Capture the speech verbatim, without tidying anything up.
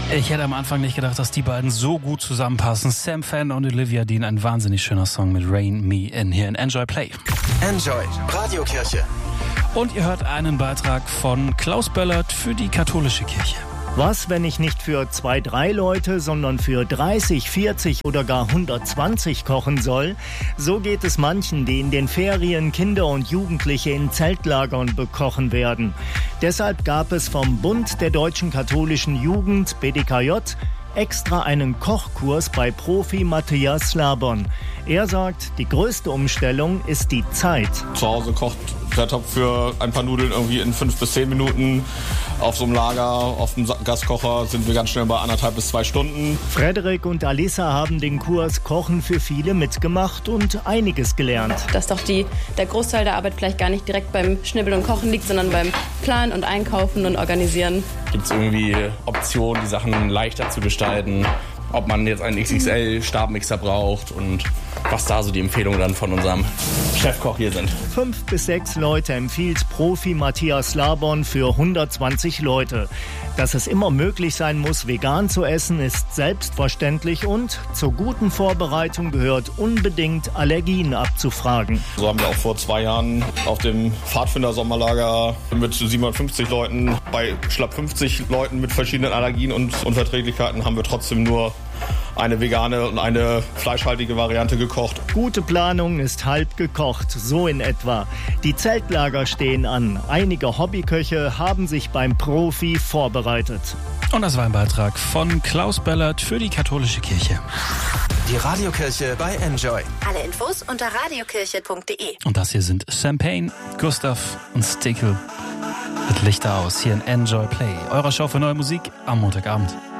Ich hätte am Anfang nicht gedacht, dass die beiden so gut zusammenpassen. Sam Fender und Olivia Dean, ein wahnsinnig schöner Song mit Rain Me In hier in Enjoy Play. Enjoy, Radiokirche. Und ihr hört einen Beitrag von Klaus Böllert für die katholische Kirche. Was, wenn ich nicht für zwei, drei Leute, sondern für dreißig, vierzig oder gar hundertzwanzig kochen soll? So geht es manchen, die in den Ferien Kinder und Jugendliche in Zeltlagern bekochen werden. Deshalb gab es vom Bund der Deutschen Katholischen Jugend, B D K J, extra einen Kochkurs bei Profi Matthias Slabon. Er sagt, die größte Umstellung ist die Zeit. Zu Hause kocht der Topf für ein paar Nudeln irgendwie in fünf bis zehn Minuten. Auf so einem Lager, auf dem Gaskocher sind wir ganz schnell bei anderthalb bis zwei Stunden. Frederik und Alissa haben den Kurs Kochen für viele mitgemacht und einiges gelernt. Dass doch die, der Großteil der Arbeit vielleicht gar nicht direkt beim Schnibbeln und Kochen liegt, sondern beim Planen und Einkaufen und Organisieren. Gibt es irgendwie Optionen, die Sachen leichter zu gestalten? Ob man jetzt einen X X L-Stabmixer braucht und was da so die Empfehlungen dann von unserem Chefkoch hier sind. Fünf bis sechs Leute empfiehlt Profi Matthias Slabon für hundertzwanzig Leute. Dass es immer möglich sein muss, vegan zu essen, ist selbstverständlich und zur guten Vorbereitung gehört unbedingt Allergien abzufragen. So haben wir auch vor zwei Jahren auf dem Pfadfinder-Sommerlager mit siebenhundertfünfzig Leuten, bei schlapp fünfzig Leuten mit verschiedenen Allergien und Unverträglichkeiten haben wir trotzdem nur eine vegane und eine fleischhaltige Variante gekocht. Gute Planung ist halb gekocht, so in etwa. Die Zeltlager stehen an. Einige Hobbyköche haben sich beim Profi vorbereitet. Und das war ein Beitrag von Klaus Böllert für die katholische Kirche. Die Radiokirche bei Enjoy. Alle Infos unter radiokirche punkt de. Und das hier sind Sam Payne, Gustav und Stickel mit Lichter aus hier in Enjoy Play, eurer Show für neue Musik am Montagabend.